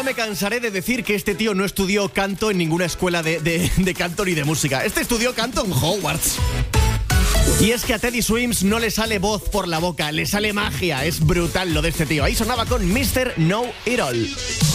no me cansaré de decir que este tío no estudió canto en ninguna escuela de canto ni de música. Este estudió canto en Hogwarts. Y es que a Teddy Swims no le sale voz por la boca, le sale magia. Es brutal lo de este tío. Ahí sonaba con Mr. Know It All.